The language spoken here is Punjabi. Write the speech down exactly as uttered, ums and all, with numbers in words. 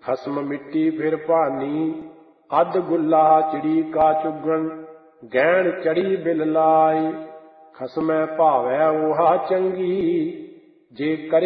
ਖਸਮ ਮਿੱਟੀ ਫਿਰ ਭਾਨੀ, ਅੱਧ ਗੁੱਲਾ ਚਿੜੀ ਕਾ ਚੁਗਣ, ਗਹਿਣ ਚੜੀ ਬਿਲ ਲਾਈ। ਖਸਮੈ ਭਾਵੈ ਓਹਾ ਚੰਗੀ, ਜੇ ਕਰੇ